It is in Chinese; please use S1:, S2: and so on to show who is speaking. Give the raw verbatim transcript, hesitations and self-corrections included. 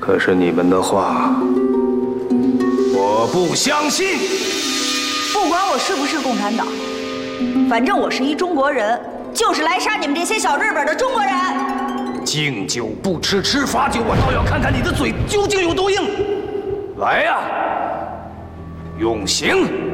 S1: 可是你们的话，我不相信。
S2: 不管我是不是共产党，反正我是一中国人，就是来杀你们这些小日本的中国人。
S1: 敬酒不吃吃罚酒，我倒要看看你的嘴究竟有多硬。来呀，用刑！